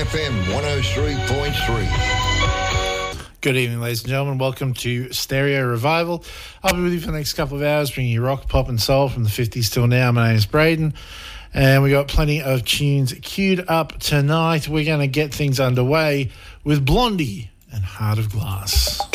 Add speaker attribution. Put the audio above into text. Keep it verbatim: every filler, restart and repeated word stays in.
Speaker 1: F M one oh three point three.
Speaker 2: Good evening, ladies and gentlemen. Welcome to Stereo Revival. I'll be with you for the next couple of hours, bringing you rock, pop and soul from the fifties till now. My name is Braden, and we got plenty of tunes queued up tonight. We're going to get things underway with Blondie and Heart of Glass.